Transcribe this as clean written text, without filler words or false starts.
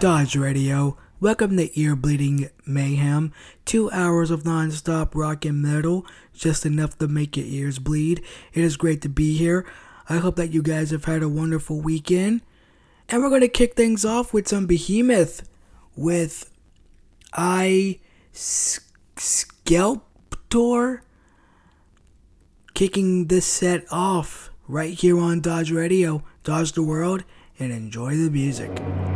Dodge Radio. Welcome to Ear Bleeding Mayhem. 2 hours of non-stop rock and metal, just enough to make your ears bleed. It is great to be here. I hope that you guys have had a wonderful weekend. And we're going to kick things off with some Behemoth with Sculptor. Kicking this set off right here on Dodge Radio. Dodge the world and enjoy the music.